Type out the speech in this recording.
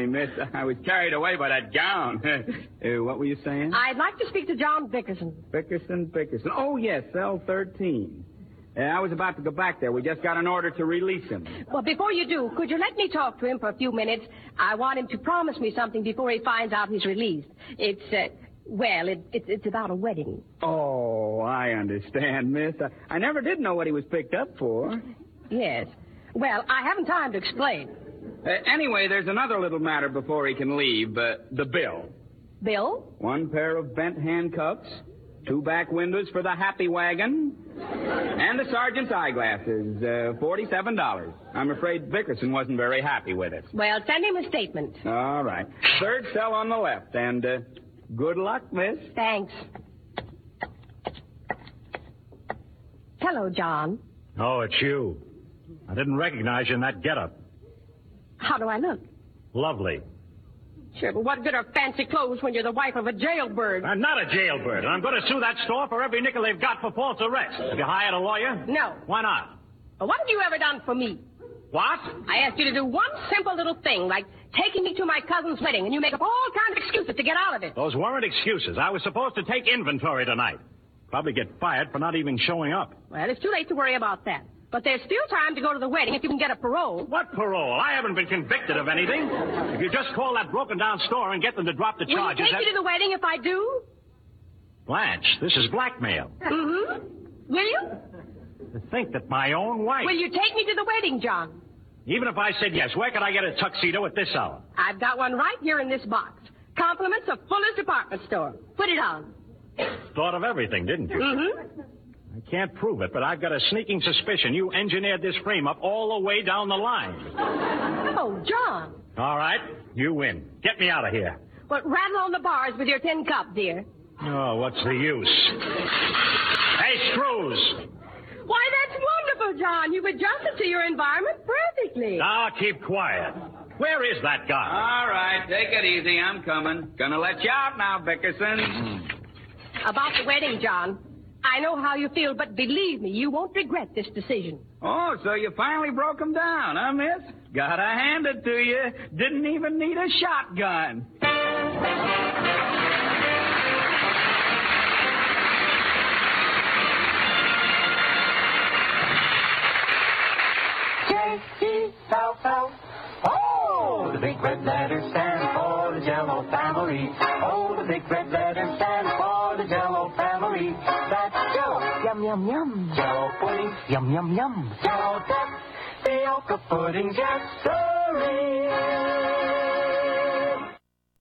miss. I was carried away by that gown. What were you saying? I'd like to speak to John Bickerson. Bickerson. Oh, yes, cell 13. I was about to go back there. We just got an order to release him. Well, before you do, could you let me talk to him for a few minutes? I want him to promise me something before he finds out he's released. It's about a wedding. Oh, I understand, miss. I never did know what he was picked up for. Yes. Well, I haven't time to explain. Anyway, there's another little matter before he can leave. The bill. Bill? 1 pair of bent handcuffs, 2 back windows for the happy wagon, and the sergeant's eyeglasses, $47. I'm afraid Bickerson wasn't very happy with it. Well, send him a statement. All right. 3rd cell on the left, and good luck, miss. Thanks. Hello, John. Oh, it's you. I didn't recognize you in that getup. How do I look? Lovely. Sure, but what good are fancy clothes when you're the wife of a jailbird? I'm not a jailbird, and I'm going to sue that store for every nickel they've got for false arrest. Have you hired a lawyer? No. Why not? Well, what have you ever done for me? What? I asked you to do one simple little thing, like taking me to my cousin's wedding, and you make up all kinds of excuses to get out of it. Those weren't excuses. I was supposed to take inventory tonight. Probably get fired for not even showing up. Well, it's too late to worry about that. But there's still time to go to the wedding if you can get a parole. What parole? I haven't been convicted of anything. If you just call that broken-down store and get them to drop the charges... Will you take me to the wedding if I do? Blanche, this is blackmail. Mm-hmm. Will you? To think that my own wife... Will you take me to the wedding, John? Even if I said yes, where could I get a tuxedo at this hour? I've got one right here in this box. Compliments of Fuller's Department Store. Put it on. Thought of everything, didn't you? Mm-hmm. I can't prove it, but I've got a sneaking suspicion you engineered this frame up all the way down the line. Oh, John. All right, you win. Get me out of here. Well, rattle on the bars with your tin cup, dear. Oh, what's the use? Hey, screws! Why, that's wonderful, John. You've adjusted to your environment perfectly. Now, keep quiet. Where is that guy? All right, take it easy. I'm coming. Gonna let you out now, Bickerson. About the wedding, John. I know how you feel, but believe me, you won't regret this decision. Oh, so you finally broke him down, huh, miss? Gotta hand it to you. Didn't even need a shotgun. J-E-L-L. Oh, the big red letters stand for the Jell-O family. Oh, the big red letters stand for the Jell-O family. That's Jell-O. Yum, yum, yum. Jell-O pudding. Yum, yum, yum. Jell-O tapioca pudding. Yes, sirree.